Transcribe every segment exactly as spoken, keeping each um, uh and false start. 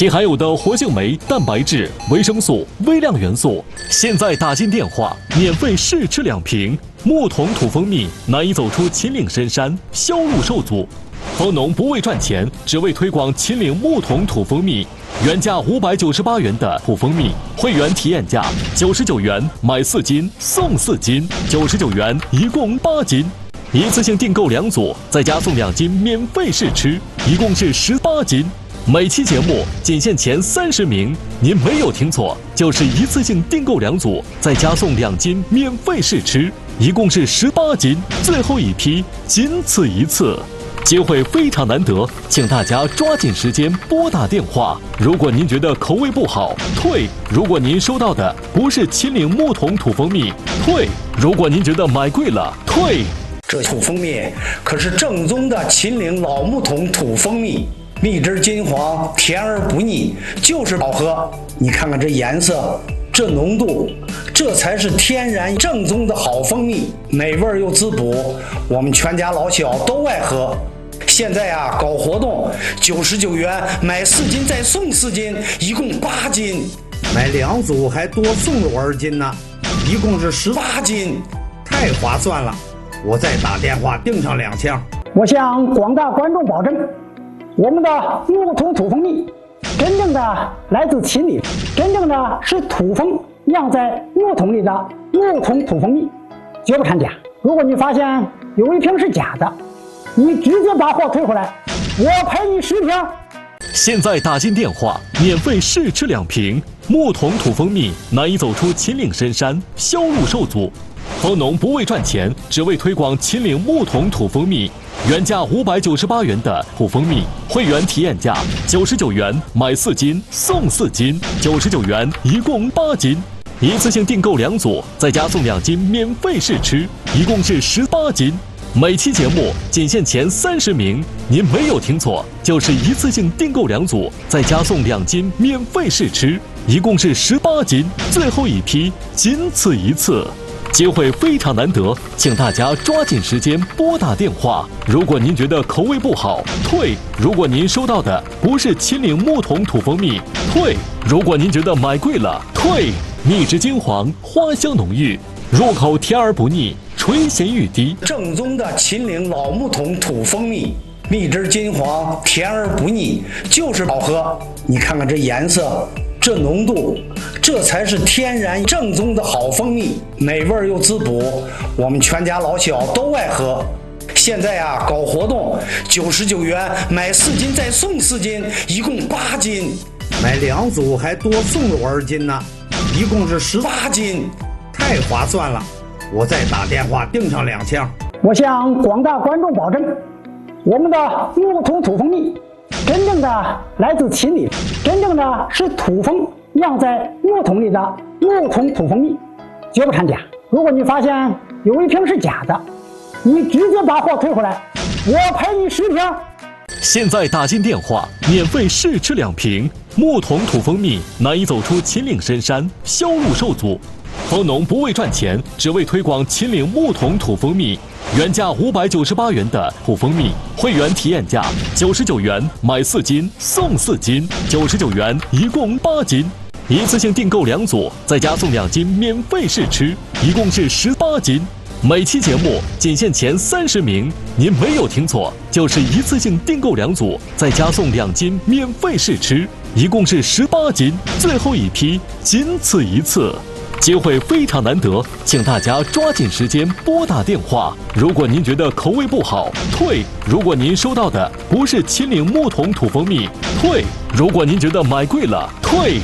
其含有的活性酶、蛋白质、维生素、微量元素。现在打进电话，免费试吃两瓶。木桶土蜂蜜，难以走出秦岭深山，销路受阻。蜂农不为赚钱，只为推广秦岭木桶土蜂蜜。原价五百九十八元的土蜂蜜，会员体验价九十九元，买四斤送四斤，九十九元一共八斤。一次性订购两组，再加送两斤免费试吃，一共是十八斤。每期节目仅限前三十名，您没有听错，就是一次性订购两组，再加送两斤免费试吃，一共是十八斤，最后一批，仅此一次。机会非常难得，请大家抓紧时间拨打电话。如果您觉得口味不好，退；如果您收到的不是秦岭木桶土蜂蜜，退；如果您觉得买贵了，退。 这土蜂蜜可是正宗的秦岭老木桶土蜂蜜，蜜汁金黄，甜而不腻，就是好喝。你看看这颜色，这浓度，这才是天然正宗的好蜂蜜，美味又滋补，我们全家老小都爱喝。现在啊，搞活动，九十九元买四斤再送四斤，一共八斤，买两组还多送我二斤呢，一共是十八斤，太划算了！我再打电话订上两箱。 我向广大观众保证，我们的木桶土蜂蜜真正的来自秦岭，真正的是土蜂酿在木桶里的木桶土蜂蜜，绝不掺假。如果你发现有一瓶是假的，你直接把货退回来，我赔你十瓶。 现在打进电话，免费试吃两瓶。木桶土蜂蜜难以走出秦岭深山，销路受阻。蜂农不为赚钱，只为推广秦岭木桶土蜂蜜。原价五百九十八元的土蜂蜜，会员体验价九十九元，买四斤送四斤，九十九元一共八斤。一次性订购两组，再加送两斤免费试吃，一共是十八斤。每期节目仅限前三十名，您没有听错，就是一次性订购两组，再加送两斤免费试吃，一共是十八斤，最后一批，仅此一次。机会非常难得，请大家抓紧时间拨打电话。如果您觉得口味不好，退；如果您收到的不是秦岭木桶土蜂蜜，退；如果您觉得买贵了，退。蜜汁金黄，花香浓郁，入口甜而不腻，垂涎欲滴。 正宗的秦岭老木桶土蜂蜜，蜜汁金黄，甜而不腻，就是好喝。你看看这颜色，这浓度，这才是天然正宗的好蜂蜜，美味又滋补，我们全家老小都爱喝。现在啊，搞活动，九十九元买四斤再送四斤，一共八斤，买两组还多送我二斤呢，一共是十八斤，太划算了！我再打电话订上两箱。 我向广大观众保证，我们的木桶土蜂蜜真正的来自秦岭，真正的是土蜂酿在木桶里的木桶土蜂蜜，绝不掺假。如果你发现有一瓶是假的，你直接把货退回来，我赔你十瓶。 现在打进电话，免费试吃两瓶。木桶土蜂蜜难以走出秦岭深山，销路受阻。蜂农不为赚钱，只为推广秦岭木桶土蜂蜜。原价五百九十八元的土蜂蜜，会员体验价九十九元，买四斤送四斤，九十九元一共八斤。一次性订购两组，再加送两斤免费试吃，一共是十八斤。每期节目仅限前三十名，您没有听错，就是一次性订购两组，再加送两斤免费试吃，一共是十八斤，最后一批，仅此一次。机会非常难得，请大家抓紧时间拨打电话。如果您觉得口味不好，退；如果您收到的不是秦岭木桶土蜂蜜，退；如果您觉得买贵了，退。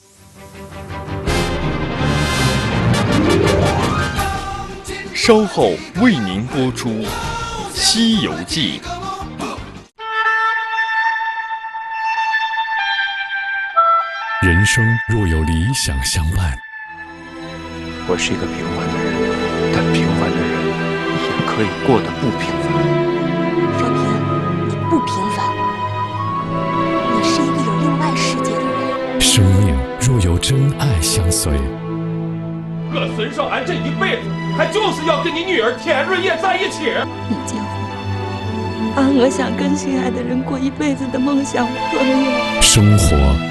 稍后为您播出《西游记》。 人生若有理想相伴， 我是一个平凡的人，但平凡的人也可以过得不平凡。 若平，你不平凡，你是一个有另外世界的人。 生命若有真爱相随， 我孙少安这一辈子，他就是要跟你女儿田瑞叶在一起。 你结婚，安娥想跟心爱的人过一辈子的梦想破灭。 生活